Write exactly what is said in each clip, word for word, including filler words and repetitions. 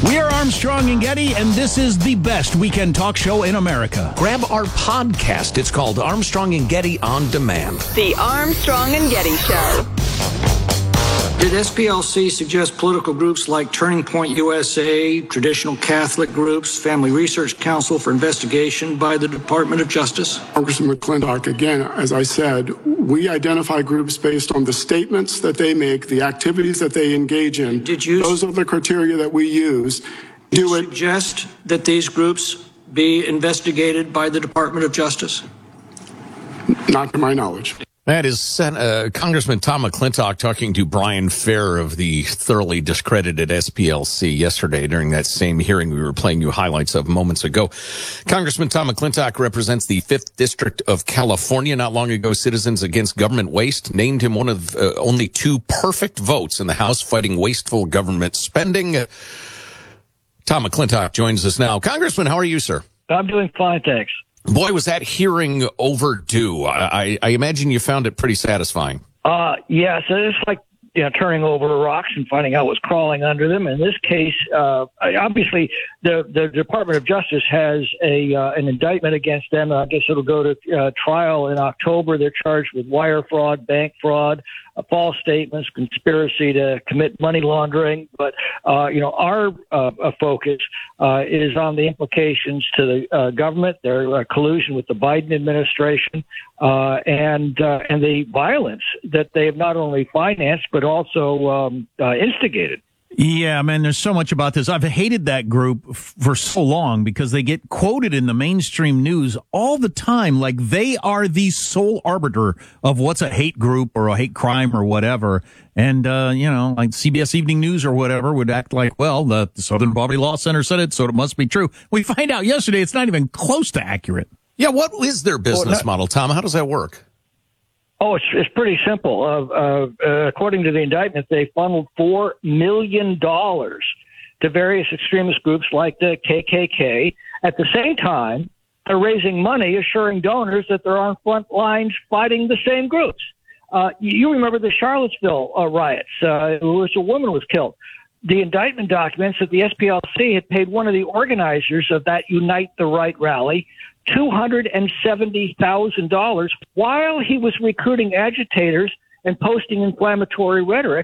We are Armstrong and Getty, and this is the best weekend talk show in America. Grab our podcast. It's called Armstrong and Getty On Demand. The Armstrong and Getty Show. Did S P L C suggest political groups like Turning Point U S A, traditional Catholic groups, Family Research Council for investigation by the Department of Justice? Congressman McClintock, again, as I said, we identify groups based on the statements that they make, the activities that they engage in. Did you? Those are the criteria that we use. Do you it. Suggest that these groups be investigated by the Department of Justice? Not to my knowledge. That is uh, Congressman Tom McClintock talking to Brian Fair of the thoroughly discredited S P L C yesterday during that same hearing we were playing you highlights of moments ago. Congressman Tom McClintock represents the fifth District of California. Not long ago, Citizens Against Government Waste named him one of uh, only two perfect votes in the House fighting wasteful government spending. Uh, Tom McClintock joins us now. Congressman, how are you, sir? I'm doing fine, thanks. Boy, was that hearing overdue. I, I imagine you found it pretty satisfying. Uh, yes, it's like you know, turning over rocks and finding out what's crawling under them. In this case, uh, obviously, the, the Department of Justice has a uh, an indictment against them. I guess it'll go to uh, trial in October. They're charged with wire fraud, bank fraud, uh, false statements, conspiracy to commit money laundering. But, uh, you know, our uh, focus uh, is on the implications to the uh, government, their uh, collusion with the Biden administration, uh, and uh, and the violence that they have not only financed but also um, uh, instigated. Yeah, man, there's so much about this. I've hated that group f- for so long because they get quoted in the mainstream news all the time like they are the sole arbiter of what's a hate group or a hate crime or whatever. And, uh, you know, like C B S Evening News or whatever would act like, well, the Southern Poverty Law Center said it, so it must be true. We find out yesterday it's not even close to accurate. Yeah, what is their business well, not- model, Tom? How does that work? Oh, it's it's pretty simple. Uh, uh, uh, according to the indictment, they funneled four million dollars to various extremist groups like the K K K. At the same time, they're raising money, assuring donors that they're on front lines fighting the same groups. Uh, you remember the Charlottesville uh, riots, uh, in which a woman was killed. The indictment documents that the S P L C had paid one of the organizers of that Unite the Right rally two hundred seventy thousand dollars while he was recruiting agitators and posting inflammatory rhetoric.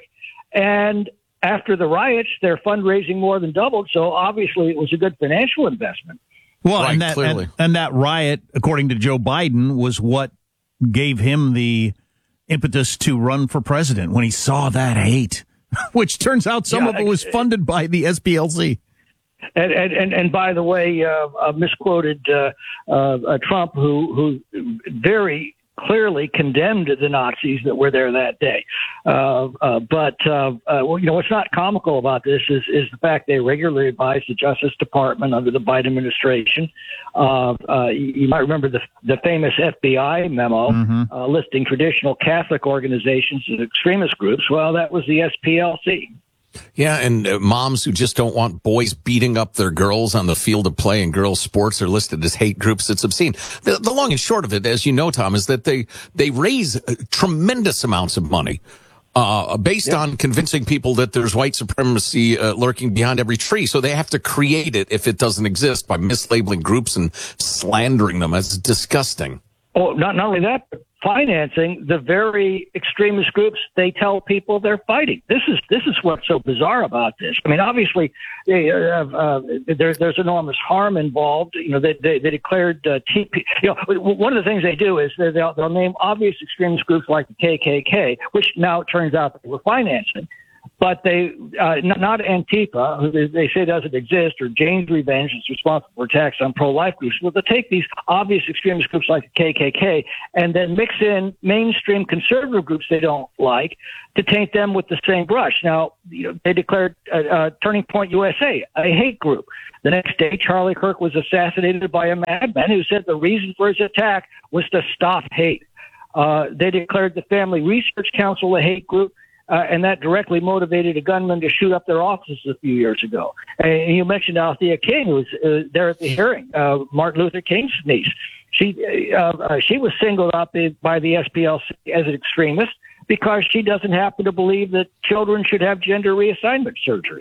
And after the riots, their fundraising more than doubled. So obviously it was a good financial investment. Well, right, and, that, clearly. and, and that riot, according to Joe Biden, was what gave him the impetus to run for president when he saw that hate, which turns out some yeah, of it was funded by the S P L C. And, and, and by the way, uh, uh, misquoted uh, uh, Trump, who, who very clearly condemned the Nazis that were there that day. Uh, uh, but, uh, uh, well, you know, what's not comical about this is, is the fact they regularly advise the Justice Department under the Biden administration. Uh, uh, you, you might remember the, the famous F B I memo mm-hmm. uh, listing traditional Catholic organizations as extremist groups. Well, that was the S P L C. Yeah, and uh, moms who just don't want boys beating up their girls on the field of play and girls' sports are listed as hate groups. It's obscene. The, the long and short of it, as you know, Tom, is that they, they raise uh, tremendous amounts of money uh, based yeah. on convincing people that there's white supremacy uh, lurking behind every tree. So they have to create it if it doesn't exist by mislabeling groups and slandering them. It's disgusting. Oh, not, not only that, but financing the very extremist groups they tell people they're fighting. This is this is what's so bizarre about this. I mean, obviously, they, uh, uh, there's there's enormous harm involved. You know, they they, they declared uh, T P. You know, one of the things they do is they'll, they'll name obvious extremist groups like the K K K, which now it turns out that they were financing. But they, uh, not Antifa, who they say doesn't exist, or Jane's Revenge is responsible for attacks on pro-life groups. Well, they take these obvious extremist groups like the K K K and then mix in mainstream conservative groups they don't like to taint them with the same brush. Now, you know, they declared uh, uh, Turning Point U S A a hate group. The next day, Charlie Kirk was assassinated by a madman who said the reason for his attack was to stop hate. Uh, they declared the Family Research Council a hate group. Uh, and that directly motivated a gunman to shoot up their offices a few years ago. And you mentioned Althea King, who was uh, there at the hearing, uh, Martin Luther King's niece. She uh, uh, she was singled out by the S P L C as an extremist because she doesn't happen to believe that children should have gender reassignment surgery.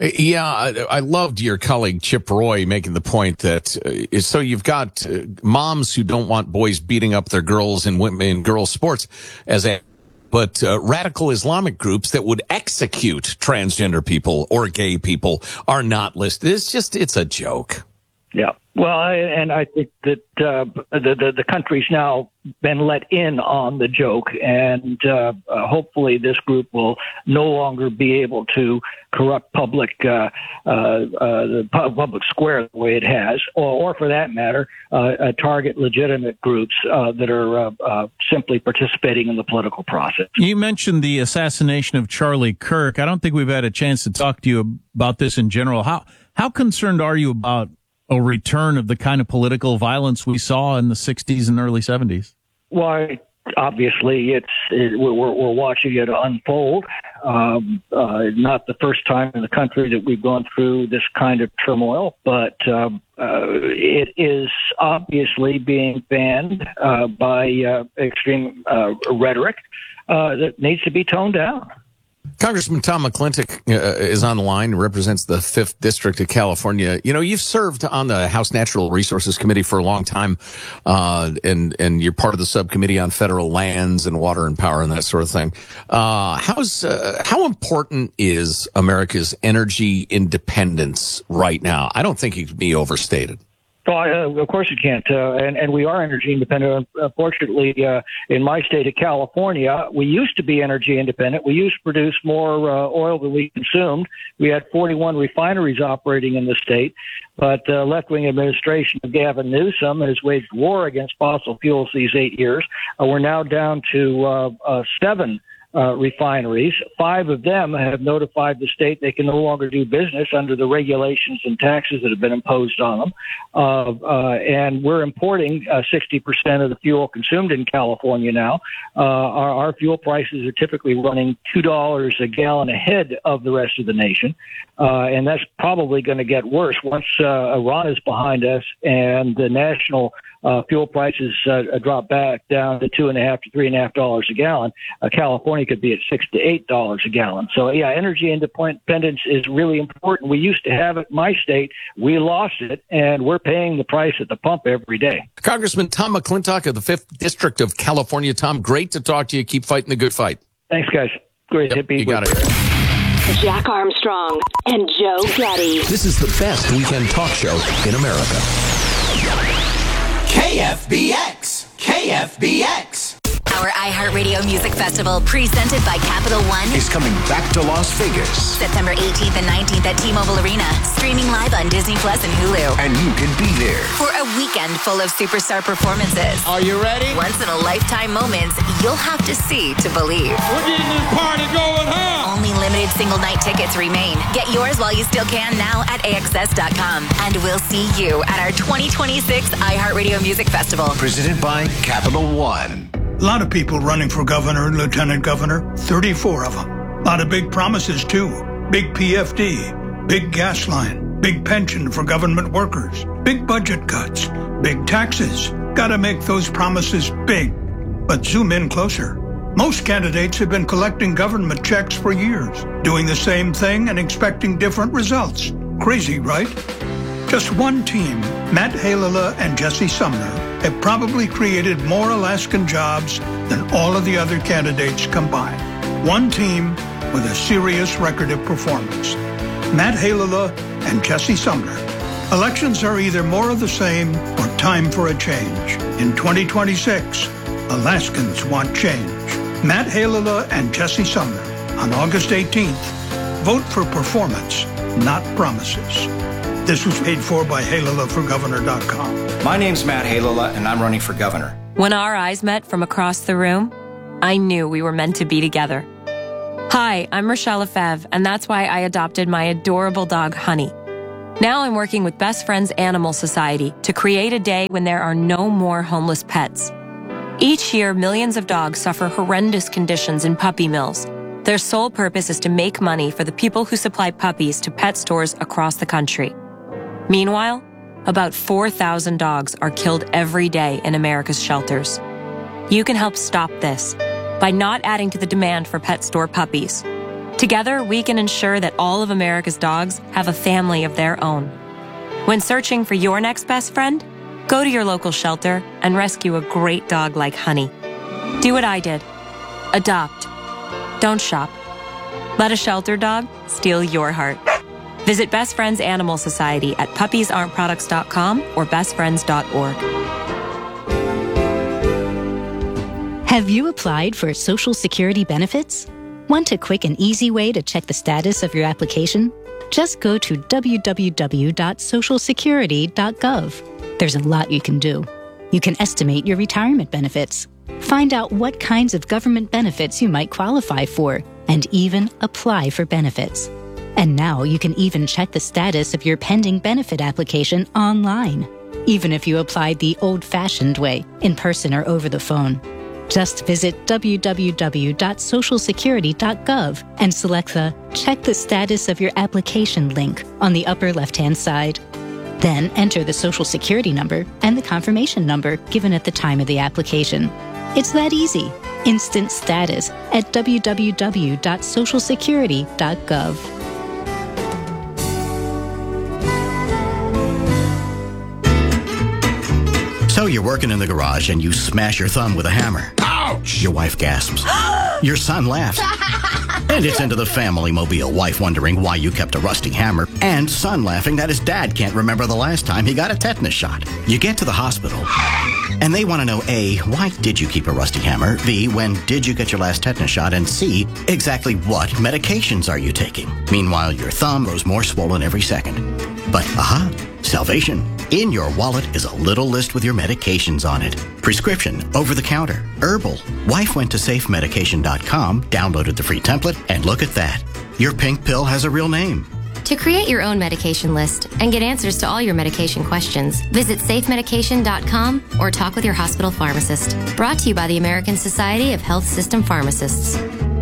Yeah, I, I loved your colleague Chip Roy making the point that uh, so you've got uh, moms who don't want boys beating up their girls in women in girls sports as a but uh, radical Islamic groups that would execute transgender people or gay people are not listed. It's just, it's a joke. Yeah. Well, I, and I think that uh, the, the the country's now been let in on the joke, and uh, uh, hopefully this group will no longer be able to corrupt public uh, uh, uh, the public square the way it has, or, or for that matter, uh, uh, target legitimate groups uh, that are uh, uh, simply participating in the political process. You mentioned the assassination of Charlie Kirk. I don't think we've had a chance to talk to you about this in general. How how concerned are you about a return of the kind of political violence we saw in the sixties and early seventies? Well, obviously, it's it, we're, we're watching it unfold. Um, uh, not the first time in the country that we've gone through this kind of turmoil, but um, uh, it is obviously being fanned uh, by uh, extreme uh, rhetoric uh, that needs to be toned down. Congressman Tom McClintock uh, is on the line, represents the fifth District of California. You know, you've served on the House Natural Resources Committee for a long time, uh, and, and you're part of the subcommittee on federal lands and water and power and that sort of thing. Uh, how's, uh, how important is America's energy independence right now? I don't think it can be overstated. Well, uh, of course you can't, uh, and and we are energy independent. Unfortunately, uh, in my state of California, we used to be energy independent. We used to produce more uh, oil than we consumed. We had forty-one refineries operating in the state, but uh, left-wing administration of Gavin Newsom has waged war against fossil fuels these eight years. Uh, we're now down to uh, uh, seven. Uh, refineries. Five of them have notified the state they can no longer do business under the regulations and taxes that have been imposed on them. Uh, uh, and we're importing uh, sixty percent of the fuel consumed in California now. Uh, our, our fuel prices are typically running two dollars a gallon ahead of the rest of the nation. Uh, and that's probably going to get worse once uh, Iran is behind us and the national Uh, fuel prices uh, drop back down to two and a half to three and a half dollars a gallon. Uh, California could be at six to eight dollars a gallon. So, yeah, energy independence is really important. We used to have it in my state. We lost it, and we're paying the price at the pump every day. Congressman Tom McClintock of the fifth District of California. Tom, great to talk to you. Keep fighting the good fight. Thanks, guys. Great yep, to be you got with it. you. Jack Armstrong and Joe Getty. This is the best weekend talk show in America. K F B X. K F B X. Our iHeartRadio Music Festival, presented by Capital One, is coming back to Las Vegas. September eighteenth and nineteenth at T-Mobile Arena. Streaming live on Disney Plus and Hulu. And you can be there for a weekend full of superstar performances. Are you ready? Once-in-a-lifetime moments you'll have to see to believe. We're getting this party going, huh? Only limited single-night tickets remain. Get yours while you still can now at A X S dot com. And we'll see you at our twenty twenty-six iHeartRadio Music Festival. Presented by Capital One. A lot of people running for governor and lieutenant governor, thirty-four of them. A lot of big promises, too. Big P F D, big gas line, big pension for government workers, big budget cuts, big taxes. Got to make those promises big. But zoom in closer. Most candidates have been collecting government checks for years, doing the same thing and expecting different results. Crazy, right? Just one team, Matt Halala and Jesse Sumner, have probably created more Alaskan jobs than all of the other candidates combined. One team with a serious record of performance. Matt Halala and Jesse Sumner. Elections are either more of the same or time for a change. In twenty twenty-six, Alaskans want change. Matt Halala and Jesse Sumner on August eighteenth. Vote for performance, not promises. This was paid for by Halala for Governor dot com. My name's Matt Halala, and I'm running for governor. When our eyes met from across the room, I knew we were meant to be together. Hi, I'm Rochelle Lefebvre, and that's why I adopted my adorable dog, Honey. Now I'm working with Best Friends Animal Society to create a day when there are no more homeless pets. Each year, millions of dogs suffer horrendous conditions in puppy mills. Their sole purpose is to make money for the people who supply puppies to pet stores across the country. Meanwhile, about four thousand dogs are killed every day in America's shelters. You can help stop this by not adding to the demand for pet store puppies. Together, we can ensure that all of America's dogs have a family of their own. When searching for your next best friend, go to your local shelter and rescue a great dog like Honey. Do what I did. Adopt. Don't shop. Let a shelter dog steal your heart. Visit Best Friends Animal Society at puppies aren't products dot com or best friends dot org. Have you applied for Social Security benefits? Want a quick and easy way to check the status of your application? Just go to w w w dot social security dot gov. There's a lot you can do. You can estimate your retirement benefits, find out what kinds of government benefits you might qualify for, and even apply for benefits. And now you can even check the status of your pending benefit application online, even if you applied the old-fashioned way, in person or over the phone. Just visit w w w dot social security dot gov and select the Check the Status of Your Application link on the upper left-hand side. Then enter the Social Security number and the confirmation number given at the time of the application. It's that easy. Instant status at w w w dot social security dot gov. So you're working in the garage and you smash your thumb with a hammer. Ouch! Your wife gasps. Your son laughs. And it's into the family mobile. Wife wondering why you kept a rusty hammer. And son laughing that his dad can't remember the last time he got a tetanus shot. You get to the hospital, and they want to know A, why did you keep a rusty hammer? B, when did you get your last tetanus shot? And C, exactly what medications are you taking? Meanwhile, your thumb grows more swollen every second. But, aha, salvation. In your wallet is a little list with your medications on it. Prescription, over-the-counter, herbal. Wife went to safe medication dot com, downloaded the free template, and look at that. Your pink pill has a real name. To create your own medication list and get answers to all your medication questions, visit safe medication dot com or talk with your hospital pharmacist. Brought to you by the American Society of Health System Pharmacists.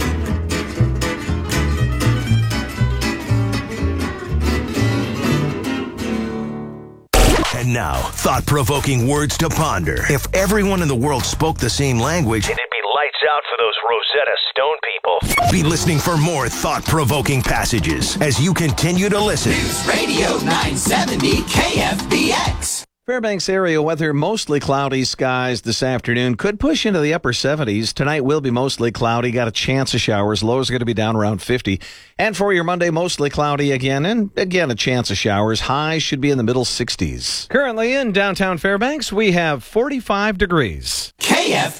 And now, thought-provoking words to ponder. If everyone in the world spoke the same language, it'd be lights out for those Rosetta Stone people. Be listening for more thought-provoking passages as you continue to listen. News Radio nine seventy K F B X. Fairbanks area weather, mostly cloudy skies this afternoon. Could push into the upper seventies. Tonight will be mostly cloudy. Got a chance of showers. Lows are going to be down around fifty. And for your Monday, mostly cloudy again. And again, a chance of showers. Highs should be in the middle sixties. Currently in downtown Fairbanks, we have forty-five degrees. K F